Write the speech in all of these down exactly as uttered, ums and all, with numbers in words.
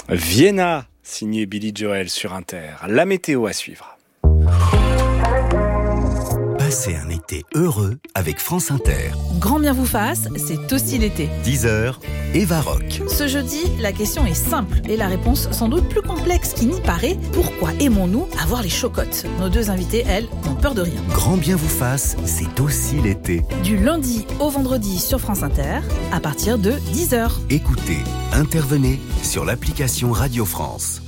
Vienna, signé Billy Joel sur Inter. La météo à suivre. Passez un été heureux avec France Inter. Grand bien vous fasse, c'est aussi l'été. dix heures, Eva Rock. Ce jeudi, la question est simple et la réponse sans doute plus complexe qu'il n'y paraît. Pourquoi aimons-nous avoir les chocottes ? Nos deux invités, elles, n'ont peur de rien. Grand bien vous fasse, c'est aussi l'été. Du lundi au vendredi sur France Inter, à partir de dix heures. Écoutez, intervenez sur l'application Radio France.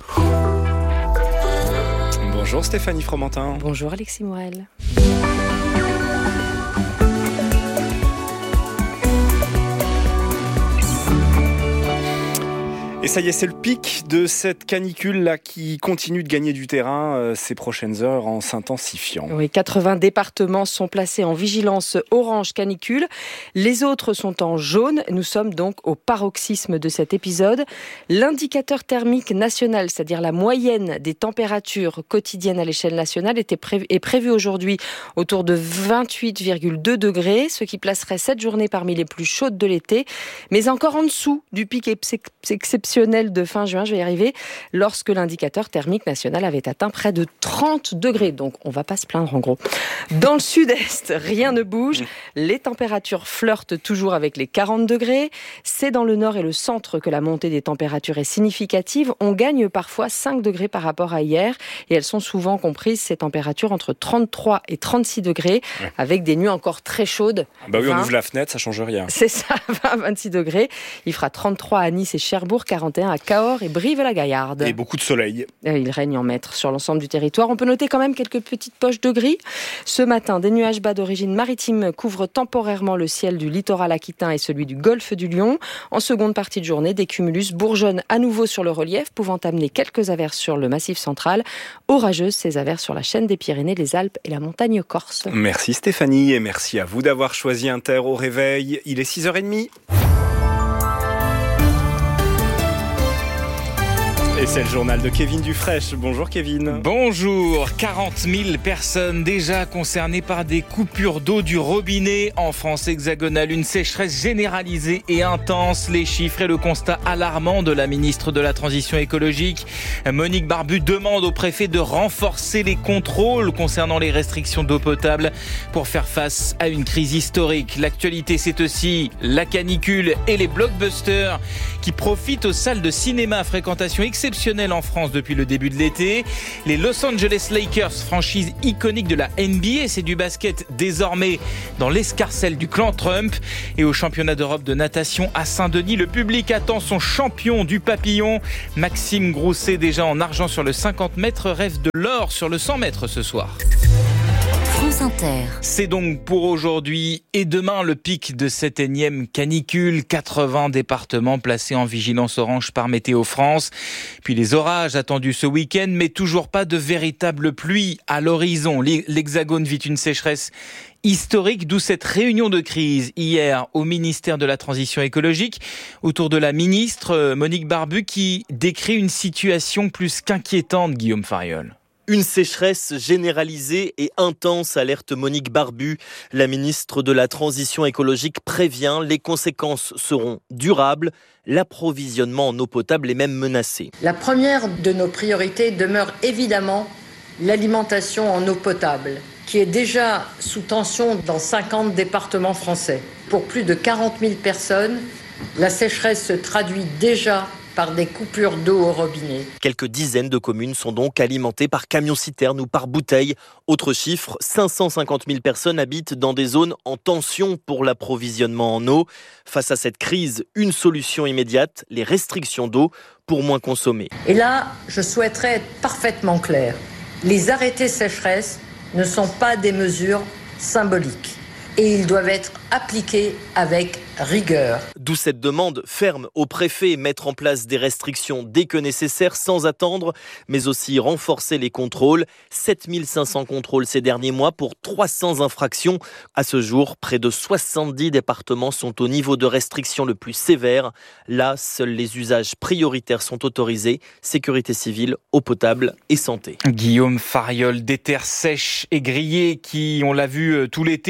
Bonjour Stéphanie Fromentin. Bonjour Alexis Morel. Et ça y est, c'est le pic de cette canicule là qui continue de gagner du terrain euh, ces prochaines heures en s'intensifiant. Oui, quatre-vingts départements sont placés en vigilance orange canicule. Les autres sont en jaune. Nous sommes donc au paroxysme de cet épisode. L'indicateur thermique national, c'est-à-dire la moyenne des températures quotidiennes à l'échelle nationale, était pré- est prévu aujourd'hui autour de vingt-huit virgule deux degrés, ce qui placerait cette journée parmi les plus chaudes de l'été, mais encore en dessous du pic ex- exceptionnel de fin juin, je vais y arriver, lorsque l'indicateur thermique national avait atteint près de trente degrés. Donc, on va pas se plaindre en gros. Dans le sud-est, rien ne bouge. Les températures flirtent toujours avec les quarante degrés. C'est dans le nord et le centre que la montée des températures est significative. On gagne parfois cinq degrés par rapport à hier. Et elles sont souvent comprises, ces températures, entre trente-trois et trente-six degrés, ouais. Avec des nuits encore très chaudes. Bah oui, vingt. On ouvre la fenêtre, ça change rien. C'est ça, vingt à vingt-six degrés. Il fera trente-trois à Nice et Cherbourg, quarante et un à Cahors et Brive-la-Gaillarde. Et beaucoup de soleil. Il règne en maître sur l'ensemble du territoire. On peut noter quand même quelques petites poches de gris. Ce matin, des nuages bas d'origine maritime couvrent temporairement le ciel du littoral aquitain et celui du golfe du Lion. En seconde partie de journée, des cumulus bourgeonnent à nouveau sur le relief, pouvant amener quelques averses sur le massif central. Orageuses, ces averses sur la chaîne des Pyrénées, les Alpes et la montagne corse. Merci Stéphanie et merci à vous d'avoir choisi Inter au réveil. Il est six heures trente. Et c'est le journal de Kevin Dufraîche. Bonjour Kevin. Bonjour. quarante mille personnes déjà concernées par des coupures d'eau du robinet en France hexagonale. Une sécheresse généralisée et intense. Les chiffres et le constat alarmant de la ministre de la Transition écologique. Monique Barbu demande au préfet de renforcer les contrôles concernant les restrictions d'eau potable pour faire face à une crise historique. L'actualité, c'est aussi la canicule et les blockbusters qui profitent aux salles de cinéma à fréquentation exceptionnelle en France depuis le début de l'été. Les Los Angeles Lakers, franchise iconique de la N B A, c'est du basket désormais dans l'escarcelle du clan Trump. Et au championnat d'Europe de natation à Saint-Denis, le public attend son champion du papillon. Maxime Grousset, déjà en argent sur le cinquante mètres, rêve de l'or sur le cent mètres ce soir. France Inter. C'est donc pour aujourd'hui et demain le pic de cette énième canicule. quatre-vingts départements placés en vigilance orange par Météo France. Puis les orages attendus ce week-end, mais toujours pas de véritable pluie à l'horizon. L'Hexagone vit une sécheresse historique, d'où cette réunion de crise hier au ministère de la Transition écologique autour de la ministre Monique Barbu qui décrit une situation plus qu'inquiétante, Guillaume Fariol. Une sécheresse généralisée et intense, alerte Monique Barbu. La ministre de la Transition écologique prévient, les conséquences seront durables. L'approvisionnement en eau potable est même menacé. La première de nos priorités demeure évidemment l'alimentation en eau potable, qui est déjà sous tension dans cinquante départements français. Pour plus de quarante mille personnes, la sécheresse se traduit déjà par des coupures d'eau au robinet. Quelques dizaines de communes sont donc alimentées par camions-citernes ou par bouteilles. Autre chiffre, cinq cent cinquante mille personnes habitent dans des zones en tension pour l'approvisionnement en eau. Face à cette crise, une solution immédiate, les restrictions d'eau pour moins consommer. Et là, je souhaiterais être parfaitement clair. Les arrêtés sécheresse ne sont pas des mesures symboliques. Et ils doivent être appliqués avec rigueur. D'où cette demande ferme au préfet, mettre en place des restrictions dès que nécessaire, sans attendre, mais aussi renforcer les contrôles. sept mille cinq cents contrôles ces derniers mois pour trois cents infractions. À ce jour, près de soixante-dix départements sont au niveau de restriction le plus sévère. Là, seuls les usages prioritaires sont autorisés. Sécurité civile, eau potable et santé. Guillaume Fariol, des terres sèches et grillées qui, on l'a vu tout l'été, favorisent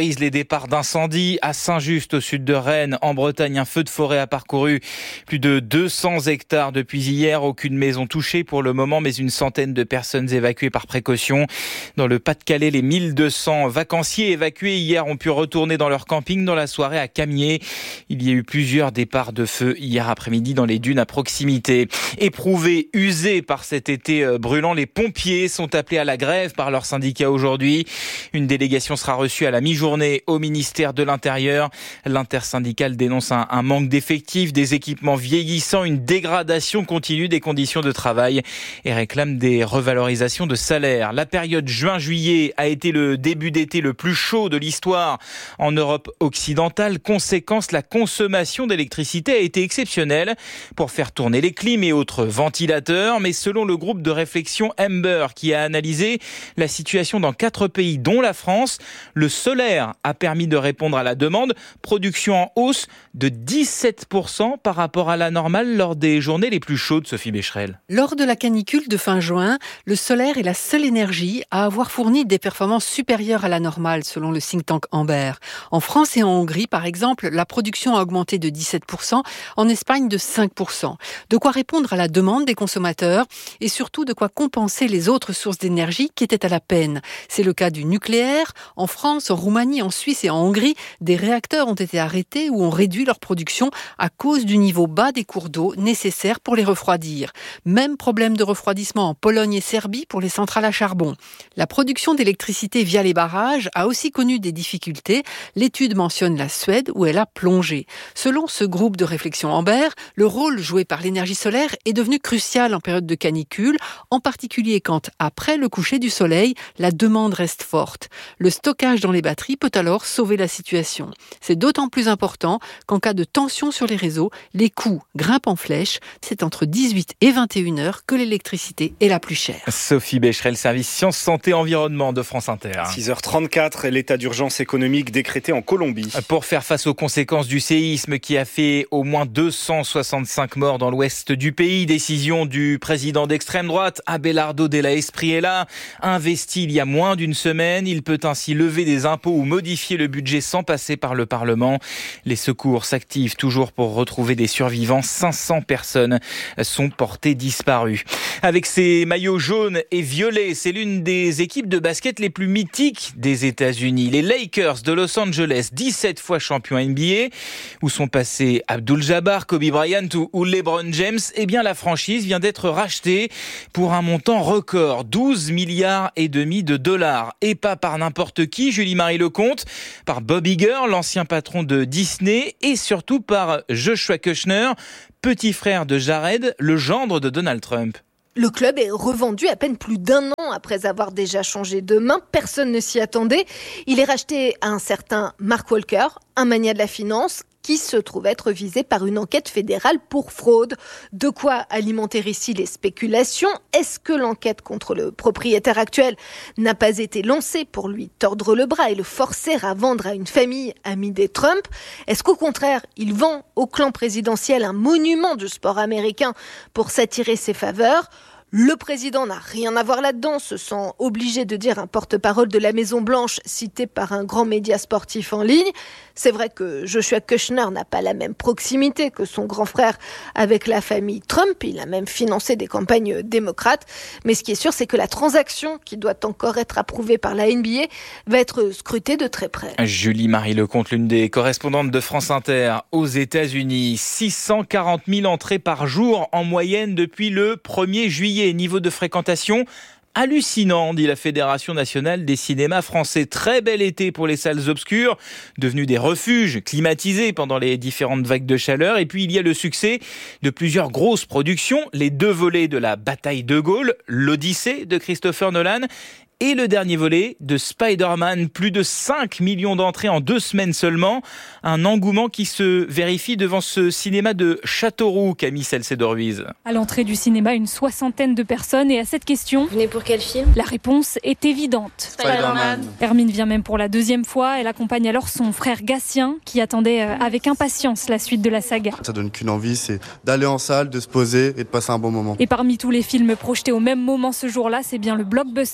favorise les départs d'incendies. À Saint-Just, au sud de Rennes, en Bretagne, un feu de forêt a parcouru plus de deux cents hectares depuis hier. Aucune maison touchée pour le moment, mais une centaine de personnes évacuées par précaution. Dans le Pas-de-Calais, les mille deux cents vacanciers évacués hier ont pu retourner dans leur camping dans la soirée à Camiers. Il y a eu plusieurs départs de feu hier après-midi dans les dunes à proximité. Éprouvés, usés par cet été brûlant, les pompiers sont appelés à la grève par leur syndicat aujourd'hui. Une délégation sera reçue à la mi-journée au ministère de l'Intérieur. L'intersyndicale dénonce un, un manque d'effectifs, des équipements vieillissants, une dégradation continue des conditions de travail et réclame des revalorisations de salaire. La période juin-juillet a été le début d'été le plus chaud de l'histoire en Europe occidentale. Conséquence, la consommation d'électricité a été exceptionnelle pour faire tourner les clims et autres ventilateurs. Mais selon le groupe de réflexion Ember qui a analysé la situation dans quatre pays dont la France, le solaire a permis de répondre à la demande. Production en hausse de dix-sept pour cent par rapport à la normale lors des journées les plus chaudes, Sophie Becherel. Lors de la canicule de fin juin, le solaire est la seule énergie à avoir fourni des performances supérieures à la normale, selon le think tank Amber. En France et en Hongrie, par exemple, la production a augmenté de dix-sept pour cent, en Espagne de cinq pour cent. De quoi répondre à la demande des consommateurs et surtout de quoi compenser les autres sources d'énergie qui étaient à la peine. C'est le cas du nucléaire. En France, en Roumanie, en Suisse et en Hongrie, des réacteurs ont été arrêtés ou ont réduit leur production à cause du niveau bas des cours d'eau nécessaires pour les refroidir. Même problème de refroidissement en Pologne et Serbie pour les centrales à charbon. La production d'électricité via les barrages a aussi connu des difficultés. L'étude mentionne la Suède où elle a plongé. Selon ce groupe de réflexion Amber, le rôle joué par l'énergie solaire est devenu crucial en période de canicule, en particulier quand, après le coucher du soleil, la demande reste forte. Le stockage dans les batteries peut alors sauver la situation. C'est d'autant plus important qu'en cas de tension sur les réseaux, les coûts grimpent en flèche. C'est entre dix-huit et vingt et une heures que l'électricité est la plus chère. Sophie Becherel, service Sciences, Santé, Environnement de France Inter. six heures trente-quatre, l'état d'urgence économique décrété en Colombie. Pour faire face aux conséquences du séisme qui a fait au moins deux cent soixante-cinq morts dans l'ouest du pays, décision du président d'extrême droite, Abelardo de la Espriella, investi il y a moins d'une semaine. Il peut ainsi lever des impôts ou modifier le budget sans passer par le Parlement. Les secours s'activent toujours pour retrouver des survivants. cinq cents personnes sont portées disparues. Avec ses maillots jaunes et violets, c'est l'une des équipes de basket les plus mythiques des États-Unis. Les Lakers de Los Angeles, dix-sept fois champions N B A, où sont passés Abdul-Jabbar, Kobe Bryant ou, ou LeBron James. Eh bien, la franchise vient d'être rachetée pour un montant record, douze milliards et demi de dollars. Et pas par n'importe qui, Julie-Marie Lecomte, par Bob Iger, l'ancien patron de Disney, et surtout par Joshua Kushner, petit frère de Jared, le gendre de Donald Trump. Le club est revendu à peine plus d'un an après avoir déjà changé de main. Personne ne s'y attendait. Il est racheté à un certain Mark Walker, un magnat de la finance, qui se trouve être visé par une enquête fédérale pour fraude. De quoi alimenter ici les spéculations. Est-ce que l'enquête contre le propriétaire actuel n'a pas été lancée pour lui tordre le bras et le forcer à vendre à une famille amie des Trump? Est-ce qu'au contraire, il vend au clan présidentiel un monument du sport américain pour s'attirer ses faveurs? Le président n'a rien à voir là-dedans, se sent obligé de dire un porte-parole de la Maison-Blanche cité par un grand média sportif en ligne. C'est vrai que Joshua Kushner n'a pas la même proximité que son grand frère avec la famille Trump. Il a même financé des campagnes démocrates. Mais ce qui est sûr, c'est que la transaction, qui doit encore être approuvée par la N B A, va être scrutée de très près. Julie-Marie Lecomte, l'une des correspondantes de France Inter aux États-Unis. six cent quarante mille entrées par jour en moyenne depuis le premier juillet. Niveau de fréquentation hallucinant, dit la Fédération nationale des cinémas français. Très bel été pour les salles obscures, devenues des refuges climatisés pendant les différentes vagues de chaleur. Et puis il y a le succès de plusieurs grosses productions, les deux volets de la Bataille de Gaulle, l'Odyssée de Christopher Nolan, et le dernier volet de Spider-Man. Plus de cinq millions d'entrées en deux semaines seulement. Un engouement qui se vérifie devant ce cinéma de Châteauroux, Camille Salcédor-Ruiz. À l'entrée du cinéma, une soixantaine de personnes. Et à cette question, vous venez pour quel film? La réponse est évidente. Spider-Man. Hermine vient même pour la deuxième fois. Elle accompagne alors son frère Gatien, qui attendait avec impatience la suite de la saga. Ça donne qu'une envie, c'est d'aller en salle, de se poser et de passer un bon moment. Et parmi tous les films projetés au même moment ce jour-là, c'est bien le blockbuster qui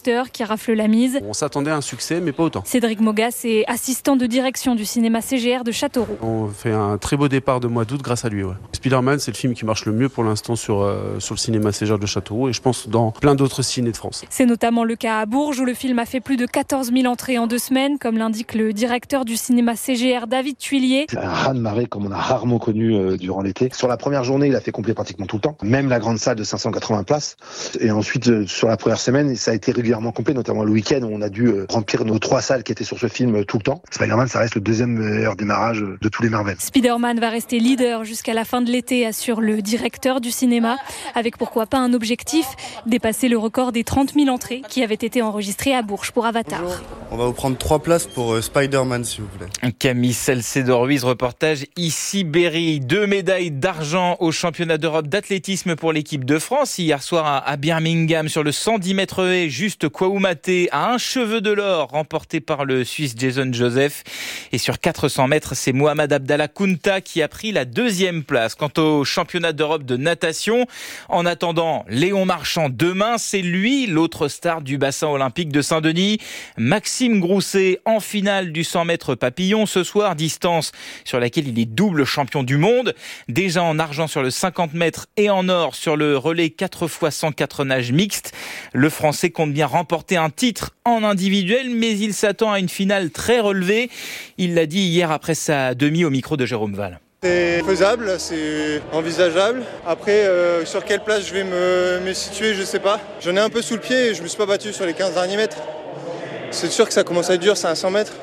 rafle la mise. On s'attendait à un succès, mais pas autant. Cédric Mogas est assistant de direction du cinéma C G R de Châteauroux. On fait un très beau départ de mois d'août grâce à lui. Ouais. Spider-Man, c'est le film qui marche le mieux pour l'instant sur, euh, sur le cinéma C G R de Châteauroux et je pense dans plein d'autres ciné de France. C'est notamment le cas à Bourges où le film a fait plus de quatorze mille entrées en deux semaines, comme l'indique le directeur du cinéma C G R David Tuillier. C'est un raz-de-marée comme on a rarement connu euh, durant l'été. Sur la première journée, il a fait complet pratiquement tout le temps, même la grande salle de cinq cent quatre-vingts places. Et ensuite, euh, sur la première semaine, ça a été régulièrement complet, notamment le week-end où on a dû euh, remplir nos trois salles qui étaient sur ce film euh, tout le temps. Spider-Man, ça reste le deuxième meilleur démarrage de tous les Marvel. Spider-Man va rester leader jusqu'à la fin de l'été, assure le directeur du cinéma, avec pourquoi pas un objectif, dépasser le record des trente mille entrées qui avaient été enregistrées à Bourges pour Avatar. Bonjour. On va vous prendre trois places pour euh, Spider-Man, s'il vous plaît. Camille Salcé-Ruiz, reportage ici Berry. Deux médailles d'argent au championnat d'Europe d'athlétisme pour l'équipe de France. Hier soir à Birmingham, sur le cent dix mètres haies, juste Kouaoumate à un cheveu de l'or, remporté par le Suisse Jason Joseph. Et sur quatre cents mètres, c'est Mohamed Abdallah Kounta qui a pris la deuxième place. Quant au championnat d'Europe de natation, en attendant Léon Marchand demain, c'est lui l'autre star du bassin olympique de Saint-Denis. Maxime Grousset en finale du cent mètres papillon ce soir, distance sur laquelle il est double champion du monde. Déjà en argent sur le cinquante mètres et en or sur le relais quatre fois cent quatre nages mixte. Le Français compte bien remporter un titre en individuel, mais il s'attend à une finale très relevée. Il l'a dit hier après sa demi au micro de Jérôme Val. C'est faisable, c'est envisageable. Après, euh, sur quelle place je vais me, me situer, je sais pas. J'en ai un peu sous le pied et je me suis pas battu sur les quinze derniers mètres. C'est sûr que ça commence à être dur, c'est un cent mètres.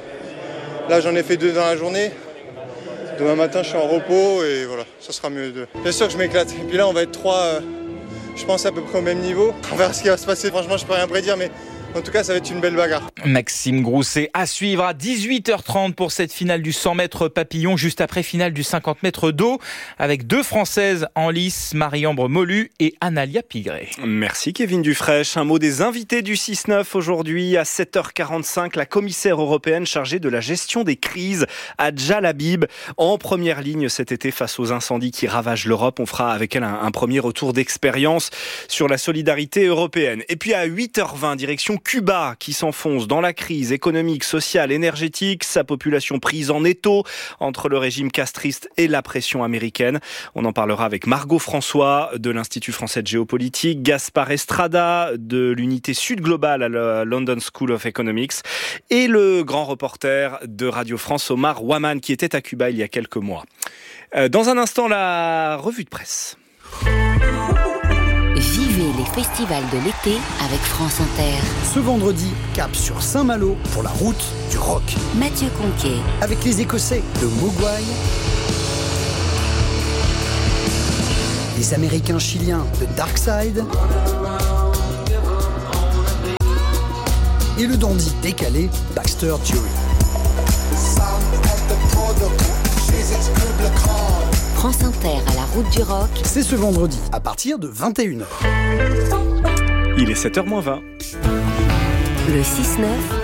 Là, j'en ai fait deux dans la journée. Demain matin, je suis en repos et voilà, ça sera mieux. De... Bien sûr que je m'éclate. Et puis là, on va être trois, euh, je pense, à peu près au même niveau. On verra ce qui va se passer. Franchement, je peux rien prédire, mais en tout cas, ça va être une belle bagarre. Maxime Grousset à suivre à dix-huit heures trente pour cette finale du cent mètres papillon, juste après finale du cinquante mètres dos, avec deux Françaises en lice, Marie-Ambre Molu et Analia Pigré. Merci Kevin Dufraîche. Un mot des invités du six neuf aujourd'hui à sept heures quarante-cinq. La commissaire européenne chargée de la gestion des crises, Adja Labib, en première ligne cet été face aux incendies qui ravagent l'Europe. On fera avec elle un, un premier retour d'expérience sur la solidarité européenne. Et puis à huit heures vingt, direction Cuba qui s'enfonce dans la crise économique, sociale, énergétique, sa population prise en étau entre le régime castriste et la pression américaine. On en parlera avec Margot François de l'Institut français de géopolitique, Gaspard Estrada de l'unité Sud Global à la London School of Economics et le grand reporter de Radio France, Omar Waman, qui était à Cuba il y a quelques mois. Dans un instant, la revue de presse. Vivez les festivals de l'été avec France Inter. Ce vendredi, cap sur Saint-Malo pour la route du rock. Mathieu Conquet. Avec les Écossais de Mogwai, les Américains chiliens de Darkside et le dandy décalé Baxter Dury. France Inter à la route du rock. C'est ce vendredi à partir de vingt et une heures. Il est sept heures moins vingt. Le six neuf.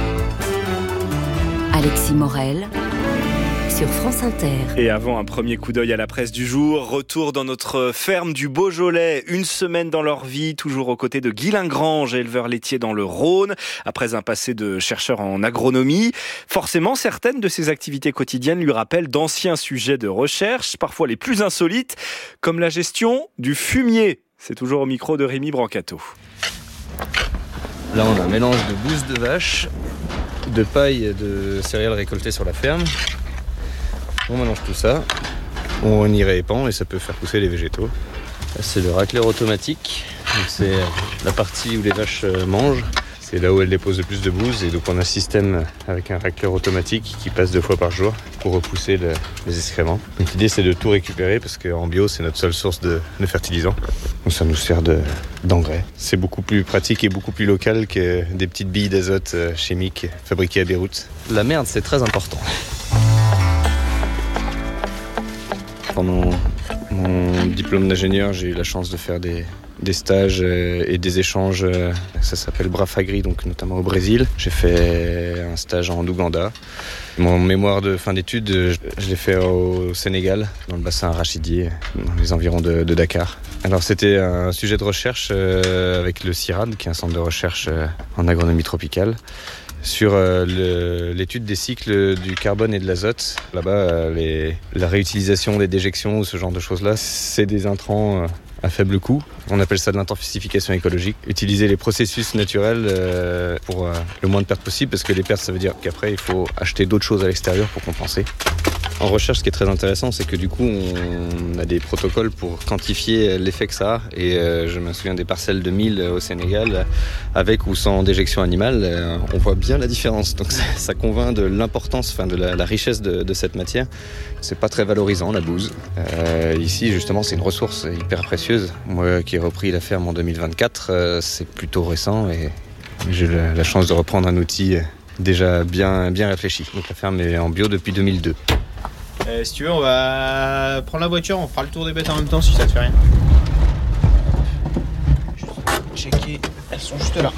Alexis Morel. Sur France Inter. Et avant un premier coup d'œil à la presse du jour, retour dans notre ferme du Beaujolais, une semaine dans leur vie, toujours aux côtés de Guy Lingrange, éleveur laitier dans le Rhône, après un passé de chercheur en agronomie. Forcément, certaines de ses activités quotidiennes lui rappellent d'anciens sujets de recherche, parfois les plus insolites, comme la gestion du fumier. C'est toujours au micro de Rémi Brancato. Là, on a un mélange de bouse de vache, de paille et de céréales récoltées sur la ferme. On mélange tout ça, on y répand et ça peut faire pousser les végétaux. Là, c'est le racleur automatique, donc c'est la partie où les vaches mangent. C'est là où elles déposent le plus de bouse et donc on a un système avec un racleur automatique qui passe deux fois par jour pour repousser le, les excréments. Donc l'idée c'est de tout récupérer parce qu'en bio c'est notre seule source de, de fertilisants. Donc ça nous sert de, d'engrais. C'est beaucoup plus pratique et beaucoup plus local que des petites billes d'azote chimiques fabriquées à Beyrouth. La merde c'est très important. Pendant mon mon diplôme d'ingénieur, j'ai eu la chance de faire des, des stages et des échanges. Ça s'appelle Brafagri, donc notamment au Brésil. J'ai fait un stage en Ouganda. Mon mémoire de fin d'études, je l'ai fait au Sénégal, dans le bassin arachidier, dans les environs de, de Dakar. Alors c'était un sujet de recherche avec le CIRAD, qui est un centre de recherche en agronomie tropicale, sur euh, le, l'étude des cycles du carbone et de l'azote. Là-bas, euh, les, la réutilisation des déjections ou ce genre de choses-là, c'est des intrants euh, à faible coût. On appelle ça de l'intensification écologique. Utiliser les processus naturels euh, pour euh, le moins de pertes possible, parce que les pertes, ça veut dire qu'après, il faut acheter d'autres choses à l'extérieur pour compenser. En recherche, ce qui est très intéressant, c'est que du coup, on a des protocoles pour quantifier l'effet que ça a. Et euh, je me souviens des parcelles de mil au Sénégal, avec ou sans déjection animale, euh, on voit bien la différence. Donc ça, ça convainc de l'importance, enfin de la, la richesse de, de cette matière. C'est pas très valorisant, la bouse. Euh, ici, justement, c'est une ressource hyper précieuse. Moi qui ai repris la ferme en deux mille vingt-quatre, euh, c'est plutôt récent et j'ai la, la chance de reprendre un outil déjà bien, bien réfléchi. Donc la ferme est en bio depuis deux mille deux. Euh, si tu veux, on va prendre la voiture, on fera le tour des bêtes en même temps si ça te fait rien. Checker, elles sont juste là.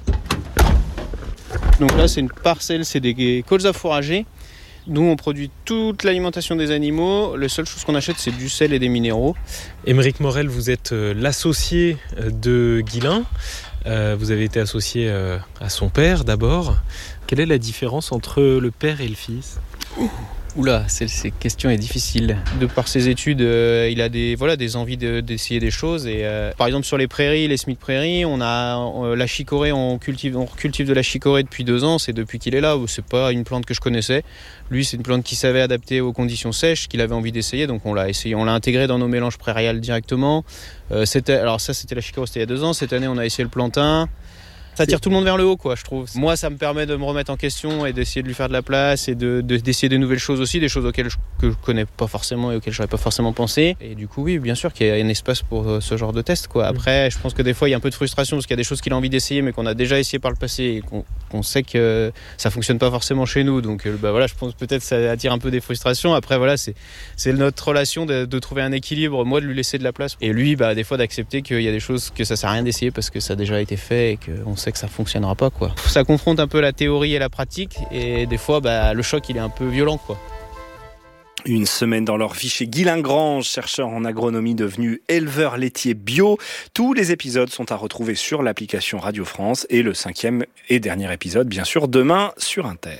Donc là, c'est une parcelle, c'est des colzas fourragers. Nous, on produit toute l'alimentation des animaux. La seule chose qu'on achète, c'est du sel et des minéraux. Aymeric Morel, vous êtes l'associé de Guillain. Euh, vous avez été associé euh, à son père d'abord. Quelle est la différence entre le père et le fils ? Oula, cette question est difficile. De par ses études, euh, il a des, voilà, des envies de, d'essayer des choses. Et, euh, par exemple, sur les prairies, les semis de prairies, on a euh, la chicorée, on cultive, on cultive de la chicorée depuis deux ans. C'est depuis qu'il est là. C'est pas une plante que je connaissais. Lui, c'est une plante qui savait adapter aux conditions sèches, qu'il avait envie d'essayer. Donc, on l'a essayé, on l'a intégré dans nos mélanges prairiales directement. Euh, c'était, alors ça, c'était la chicorée, c'était il y a deux ans. Cette année, on a essayé le plantain. Ça tire tout le monde vers le haut, quoi, je trouve. Moi, ça me permet de me remettre en question et d'essayer de lui faire de la place et de, de, d'essayer de nouvelles choses aussi, des choses auxquelles je, que je connais pas forcément et auxquelles j'aurais pas forcément pensé. Et du coup, oui, bien sûr qu'il y a un espace pour ce genre de test, quoi. Après, je pense que des fois, il y a un peu de frustration parce qu'il y a des choses qu'il a envie d'essayer, mais qu'on a déjà essayé par le passé et qu'on, qu'on sait que ça fonctionne pas forcément chez nous. Donc, bah voilà, je pense peut-être ça attire un peu des frustrations. Après, voilà, c'est, c'est notre relation de, de trouver un équilibre, moi de lui laisser de la place et lui, bah, des fois d'accepter qu'il y a des choses que ça sert à rien d'essayer parce que ça a déjà été fait et qu'on sait que ça fonctionnera pas, quoi. Ça confronte un peu la théorie et la pratique et des fois bah, le choc il est un peu violent, quoi. Une semaine dans leur vie chez Guillain Grange, chercheur en agronomie devenu éleveur laitier bio. Tous les épisodes sont à retrouver sur l'application Radio France et le cinquième et dernier épisode bien sûr demain sur Inter.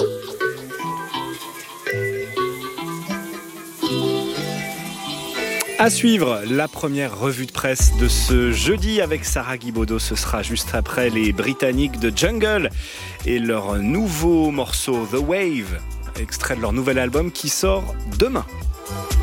À suivre, la première revue de presse de ce jeudi avec Sarah Guibaudot. Ce sera juste après les Britanniques de Jungle et leur nouveau morceau The Wave, extrait de leur nouvel album qui sort demain.